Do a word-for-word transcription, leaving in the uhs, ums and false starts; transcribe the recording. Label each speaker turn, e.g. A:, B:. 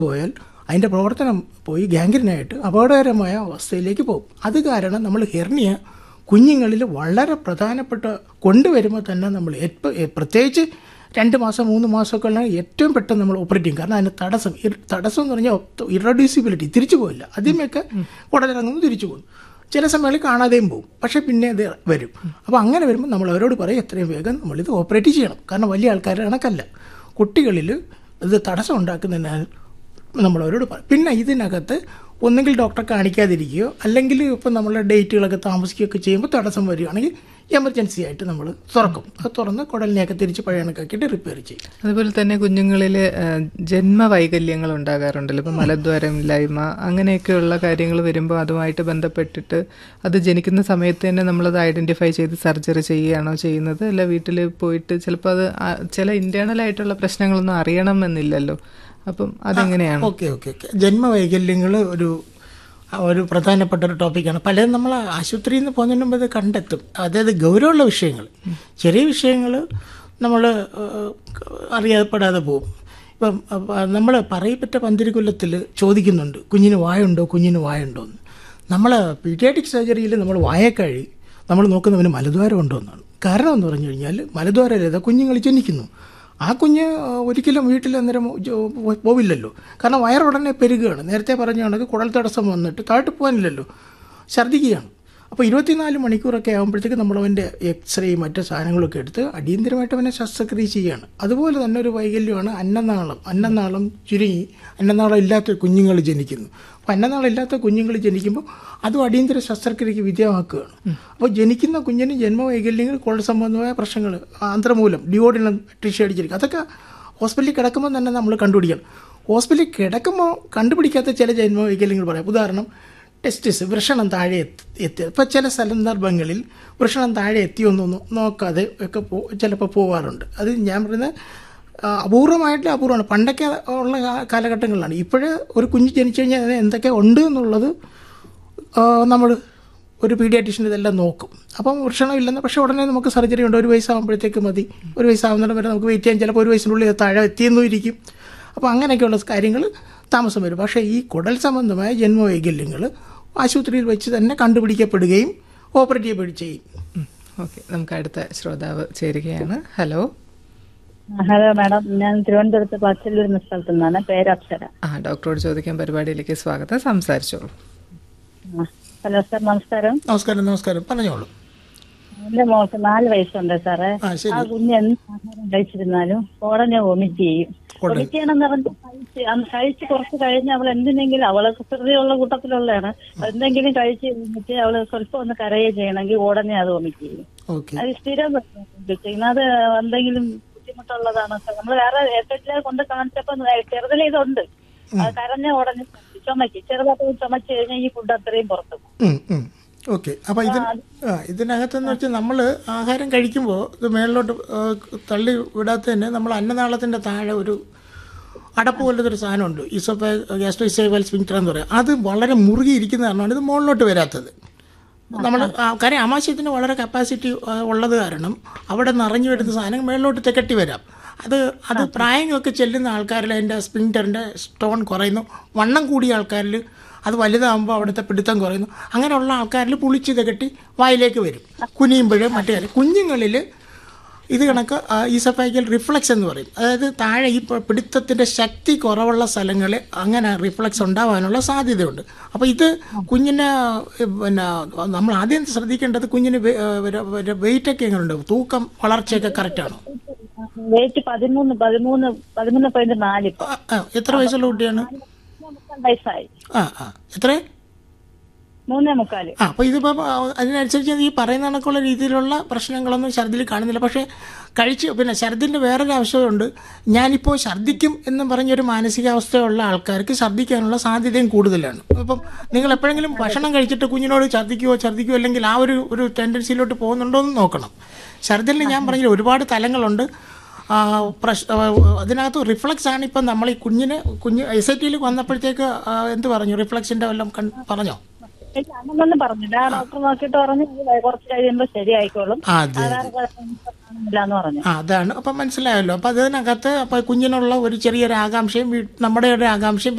A: പോയാൽ അതിൻ്റെ പ്രവർത്തനം പോയി ഗാംഗ്രീനായിട്ട് അപകടകരമായ അവസ്ഥയിലേക്ക് പോകും. അത് കാരണം നമ്മൾ ഹെർണിയ കുഞ്ഞുങ്ങളിൽ വളരെ പ്രധാനപ്പെട്ട കൊണ്ടുവരുമ്പോൾ തന്നെ നമ്മൾ പ്രത്യേകിച്ച് രണ്ട് മാസം മൂന്ന് മാസമൊക്കെ ഉള്ള ഏറ്റവും പെട്ടെന്ന് നമ്മൾ ഓപ്പറേറ്റ് ചെയ്യും. കാരണം അതിന് തടസ്സം തടസ്സം എന്ന് പറഞ്ഞാൽ ഇറഡ്യൂസിബിലിറ്റി തിരിച്ചു പോകില്ല. ആദ്യമൊക്കെ കുടലിറങ്ങുന്നു തിരിച്ചു പോകും, ചില സമയങ്ങളിൽ കാണാതെയും പോകും, പക്ഷേ പിന്നെ അത് വരും. അപ്പോൾ അങ്ങനെ വരുമ്പോൾ നമ്മൾ അവരോട് പറയും എത്രയും വേഗം നമ്മളിത് ഓപ്പറേറ്റ് ചെയ്യണം. കാരണം വലിയ ആൾക്കാർ കണക്കല്ല, കുട്ടികളിൽ ഇത് തടസ്സം ഉണ്ടാക്കുന്നതിനാൽ നമ്മൾ അവരോട് പറയും. പിന്നെ ഇതിനകത്ത് ഒന്നുകിൽ ഡോക്ടറെ കാണിക്കാതിരിക്കുകയോ അല്ലെങ്കിൽ ഇപ്പം നമ്മളെ ഡേറ്റുകളൊക്കെ താമസിക്കുകയൊക്കെ ചെയ്യുമ്പോൾ തടസ്സം വരികയാണെങ്കിൽ എമർജൻസി ആയിട്ട് നമ്മൾ തുറക്കും. അത് തുറന്ന് കുടലിനെയൊക്കെ തിരിച്ച് പഴയ കണക്കാക്കിയിട്ട് റിപ്പയർ ചെയ്യും.
B: അതുപോലെ തന്നെ കുഞ്ഞുങ്ങളിൽ ജന്മവൈകല്യങ്ങൾ ഉണ്ടാകാറുണ്ടല്ലോ, ഇപ്പം മലദ്വാരമില്ലായ്മ അങ്ങനെയൊക്കെയുള്ള കാര്യങ്ങൾ വരുമ്പോൾ അതുമായിട്ട് ബന്ധപ്പെട്ടിട്ട് അത് ജനിക്കുന്ന സമയത്ത് തന്നെ നമ്മളത് ഐഡൻറ്റിഫൈ ചെയ്ത് സർജറി ചെയ്യുകയാണോ ചെയ്യുന്നത്, അല്ല വീട്ടിൽ പോയിട്ട് ചിലപ്പോൾ അത് ചില ഇൻറ്റേർണൽ ആയിട്ടുള്ള പ്രശ്നങ്ങളൊന്നും അറിയണമെന്നില്ലല്ലോ, അപ്പം അതെങ്ങനെയാണ്?
A: ഓക്കെ ഓക്കെ ഓക്കെ ജന്മവൈകല്യങ്ങൾ ഒരു ഒരു പ്രധാനപ്പെട്ട ഒരു ടോപ്പിക്കാണ്. പലരും നമ്മൾ ആശുപത്രിയിൽ നിന്ന് പോകുന്നതിന് മുമ്പ് ഇത് കണ്ടെത്തും. അതായത് ഗൗരവമുള്ള വിഷയങ്ങൾ, ചെറിയ വിഷയങ്ങൾ നമ്മൾ അറിയപ്പെടാതെ പോകും. ഇപ്പം നമ്മൾ പറയപ്പെട്ട പന്തിരിക്കുലത്തിൽ ചോദിക്കുന്നുണ്ട് കുഞ്ഞിന് വായുണ്ടോ കുഞ്ഞിന് വായുണ്ടോ എന്ന്. നമ്മൾ പീഡിയാട്രിക് സർജറിയിൽ നമ്മൾ വായക്കഴി നമ്മൾ നോക്കുന്നവന് മലദ്വാരം ഉണ്ടോ എന്നാണ്. കാരണം എന്ന് പറഞ്ഞു കഴിഞ്ഞാൽ മലദ്വാരമില്ലാതെ കുഞ്ഞുങ്ങൾ ജനിക്കുന്നു. ആ കുഞ്ഞ് ഒരിക്കലും വീട്ടിൽ അന്നേരം പോവില്ലല്ലോ, കാരണം വയറുടനെ പെരുകുകയാണ്. നേരത്തെ പറഞ്ഞ കണക്ക് കുടൽ തടസ്സം വന്നിട്ട് താഴ്ത്തു പോകാനില്ലല്ലോ, ഛർദ്ദിക്കുകയാണ്. അപ്പോൾ ഇരുപത്തിനാല് മണിക്കൂറൊക്കെ ആകുമ്പോഴത്തേക്ക് നമ്മളവൻ്റെ എക്സ്റേ മറ്റ് സാധനങ്ങളൊക്കെ എടുത്ത് അടിയന്തരമായിട്ട് അവനെ ശസ്ത്രക്രിയ ചെയ്യുകയാണ്. അതുപോലെ തന്നെ ഒരു വൈകല്യമാണ് അന്നനാളം. അന്നനാളം ചുരുങ്ങി അന്നനാളം ഇല്ലാത്ത കുഞ്ഞുങ്ങൾ ജനിക്കുന്നു. അപ്പോൾ അന്നനാളം ഇല്ലാത്ത കുഞ്ഞുങ്ങൾ ജനിക്കുമ്പോൾ അതും അടിയന്തര ശസ്ത്രക്രിയക്ക് വിധേയമാക്കുകയാണ്. അപ്പോൾ ജനിക്കുന്ന കുഞ്ഞിന് ജന്മവൈകല്യങ്ങൾ, കുടൽ സംബന്ധമായ പ്രശ്നങ്ങൾ, ആന്ത്രമൂലം, ഡിയോഡിനം ടിഷ്യൂ അടിച്ചിരിക്കുക, അതൊക്കെ ഹോസ്പിറ്റലിൽ കിടക്കുമ്പോൾ തന്നെ നമ്മൾ കണ്ടുപിടിക്കണം. ഹോസ്പിറ്റലിൽ കിടക്കുമ്പോൾ കണ്ടുപിടിക്കാത്ത ചില ജന്മവൈകല്യങ്ങൾ പറയാം. ഉദാഹരണം ടെസ്റ്റിസ്, വൃഷണം താഴെ എത്തി എത്തി ഇപ്പോൾ ചില സന്ദർഭങ്ങളിൽ വൃഷണം താഴെ എത്തിയൊന്നും നോക്കാതെ ഒക്കെ പോ ചിലപ്പോൾ പോകാറുണ്ട്. അത് ഞാൻ പറയുന്നത് അപൂർവമായിട്ടുള്ള അപൂർവമാണ്. പണ്ടൊക്കെ ഉള്ള കാലഘട്ടങ്ങളിലാണ്. ഇപ്പോഴേ ഒരു കുഞ്ഞ് ജനിച്ചു കഴിഞ്ഞാൽ അതിന് എന്തൊക്കെ ഉണ്ട് എന്നുള്ളത് നമ്മൾ ഒരു പീഡിയാട്രീഷ്യൻ ഇതെല്ലാം നോക്കും. അപ്പം വൃഷണം ഇല്ലെന്ന്, പക്ഷേ ഉടനെ നമുക്ക് സർജറി ഉണ്ട്. ഒരു വയസ്സാകുമ്പോഴത്തേക്ക് മതി. ഒരു വയസ്സാകുന്നിടം വരെ നമുക്ക് വെയിറ്റ് ചെയ്യാൻ, ചിലപ്പോൾ ഒരു വയസ്സിനുള്ളിൽ താഴെ എത്തിയെന്നും ഇരിക്കും. അപ്പോൾ അങ്ങനെയൊക്കെയുള്ള കാര്യങ്ങൾ താമസം വരും. പക്ഷേ ഈ കുടൽ സംബന്ധമായ ജന്മവൈകല്യങ്ങൾ ആശുപത്രിയിൽ വെച്ച് തന്നെ കണ്ടുപിടിക്കപ്പെടുകയും ഓപ്പറേറ്റ് ചെയ്യപ്പെടുകയും ചെയ്യും.
B: ഓക്കെ, നമുക്ക് അടുത്ത ശ്രോതാവ് ചേരുകയാണ്. ഹലോ
C: ഹലോ മാഡം, ഞാൻ തിരുവനന്തപുരത്ത് പച്ചല്ലൂർ എന്ന സ്ഥലത്തു നിന്നാണ്. പേര് അക്ഷര.
B: ആ ഡോക്ടറോട് ചോദിക്കാൻ പരിപാടിയിലേക്ക് സ്വാഗതം, സംസാരിച്ചോളൂ.
C: ഹലോ സാർ, നമസ്കാരം.
A: നമസ്കാരം നമസ്കാരം പറഞ്ഞോളൂ.
C: എന്റെ മോൾക്ക് നാല് വയസ്സുണ്ട് സാറേ. ആ കുഞ്ഞ് എന്ത് ആഹാരം കഴിച്ചിരുന്നാലും ഉടനെ വൊമിറ്റ് ചെയ്യും. വൊമിറ്റ് ചെയ്യണമെന്ന് പറഞ്ഞ് കഴിച്ച് അന്ന് കഴിച്ച് കുറച്ച് കഴിഞ്ഞ് അവൾ എന്തിനെങ്കിലും, അവള് കുസൃതിയുള്ള കൂട്ടത്തിലുള്ളതാണ്, എന്തെങ്കിലും കഴിച്ച് കഴിഞ്ഞിട്ട് അവള് സ്വല്പം ഒന്ന് കരയുക ചെയ്യണമെങ്കിൽ ഉടനെ അത് വൊമിറ്റ് ചെയ്യും. അത് സ്ഥിരം ചെയ്യുന്നത്. എന്തെങ്കിലും ബുദ്ധിമുട്ടുള്ളതാണ് സാർ. നമ്മൾ വേറെ എപ്പോഴെല്ലാം കൊണ്ട് കാണിച്ചപ്പോ ചെറുതിലെ ഇതുണ്ട്, അത് കരഞ്ഞ ഉടനെ ചുമച്ച് ചെറുതായിട്ട് ചുമച്ച് കഴിഞ്ഞാൽ ഈ ഫുഡ് അത്രയും പുറത്തു.
A: ഓക്കെ, അപ്പോൾ ഇതിന് ഇതിനകത്തെന്ന് വെച്ചാൽ നമ്മൾ ആഹാരം കഴിക്കുമ്പോൾ ഇത് മേളിലോട്ട് തള്ളി വിടാത്ത തന്നെ നമ്മൾ അന്നനാളത്തിൻ്റെ താഴെ ഒരു അടപ്പ് പോലത്തെ ഒരു സാധനമുണ്ട്, ഈസോഫേ ഗ്യാസ്ട്രോഇസോഫേഗൽ സ്ഫിങ്ക്റ്റർ എന്ന് പറയും. അത് വളരെ മുറുകിയിരിക്കുന്ന കാരണമാണ് ഇത് മുകളിലോട്ട് വരാത്തത്. നമ്മൾ കാര്യം ആമാശയത്തിന് വളരെ കപ്പാസിറ്റി ഉള്ളത് കാരണം അവിടെ നിറഞ്ഞു വരുന്ന സാധനം മേളിലോട്ട് തെക്കട്ടി വരാം. അത് അത് പ്രായമൊക്കെ ചെല്ലുന്ന ആൾക്കാരിൽ അതിൻ്റെ സ്ഫിങ്ക്റ്ററിൻ്റെ സ്റ്റോൺ കുറയുന്നു. വണ്ണം കൂടിയ ആൾക്കാരിൽ അത് വലുതാകുമ്പോൾ അവിടുത്തെ പിടുത്തം കുറയുന്നു. അങ്ങനെയുള്ള ആൾക്കാരിൽ പുളിച്ച് തകട്ടി വായിലേക്ക് വരും കുനിയുമ്പോഴേ. മറ്റേ കാര്യം കുഞ്ഞുങ്ങളിൽ ഇത് കണക്ക് ഈസോഫേഗൽ റിഫ്ലക്സ് എന്ന് പറയും. അതായത് താഴെ ഈ പിടുത്തത്തിൻ്റെ ശക്തി കുറവുള്ള സ്ഥലങ്ങളിൽ അങ്ങനെ റിഫ്ലക്സ് ഉണ്ടാവാനുള്ള സാധ്യതയുണ്ട്. അപ്പോൾ ഇത് കുഞ്ഞിന് പിന്നെ നമ്മൾ ആദ്യം ശ്രദ്ധിക്കേണ്ടത് കുഞ്ഞിന് വെയിറ്റൊക്കെ എങ്ങനെയുണ്ട്, തൂക്കം വളർച്ചയൊക്കെ കറക്റ്റാണോ?
C: വെയിറ്റ് പതിമൂന്ന് പതിമൂന്ന് പതിമൂന്ന് പോയിന്റ് നാല്.
A: എത്ര വയസ്സുള്ള കുട്ടിയാണ്?
C: വയസ്സായി.
A: ആ ആ എത്ര?
C: മൂന്നേ മുക്കാല്.
A: ആ അപ്പോൾ ഇതിപ്പോൾ അതിനനുസരിച്ച് ഈ പറയുന്ന കണക്കുള്ള രീതിയിലുള്ള പ്രശ്നങ്ങളൊന്നും ഛർദിൽ കാണുന്നില്ല. പക്ഷേ കഴിച്ച് പിന്നെ ഛർദിൻ്റെ വേറൊരു ആവശ്യമുണ്ട്. ഞാനിപ്പോൾ ഛർദിക്കും എന്നും പറഞ്ഞൊരു മാനസികാവസ്ഥയുള്ള ആൾക്കാർക്ക് ഛർദിക്കാനുള്ള സാധ്യതയും കൂടുതലാണ്. അപ്പം നിങ്ങൾ എപ്പോഴെങ്കിലും ഭക്ഷണം കഴിച്ചിട്ട് കുഞ്ഞിനോട് ഛർദിക്കുവോ ഛർദിക്കുവോ അല്ലെങ്കിൽ ആ ഒരു ഒരു ടെൻഡൻസിയിലോട്ട് പോകുന്നുണ്ടോ എന്ന് നോക്കണം. ഛർദിലിന് ഞാൻ പറഞ്ഞില്ല ഒരുപാട് തലങ്ങളുണ്ട്. പ്രശ് അതിനകത്ത് റിഫ്ലക്സ് ആണ്. ഇപ്പം നമ്മൾ ഈ കുഞ്ഞിന് കുഞ്ഞ് എസ് ഐ ടിയിൽ വന്നപ്പോഴത്തേക്ക് എന്ത് പറഞ്ഞു, റിഫ്ലക്സിൻ്റെ വല്ലതും പറഞ്ഞോ?
C: ഇല്ല അങ്ങനൊന്നും പറഞ്ഞില്ല. ആ ഡോക്ടർ നോക്കിയിട്ട് പറഞ്ഞു ഇത് കുറച്ച് കഴിയുമ്പോൾ ശരിയായിക്കോളും,
A: ആ, അതെ
C: വേറെ കുഴപ്പമൊന്നും കാണുന്നില്ല എന്ന് പറഞ്ഞു.
A: ആ അതാണ് അപ്പം മനസ്സിലായല്ലോ. അപ്പം അതിനകത്ത് അപ്പം കുഞ്ഞിനുള്ള ഒരു ചെറിയൊരു ആകാംക്ഷയും വീ- നമ്മുടെ ഒരു ആകാംക്ഷയും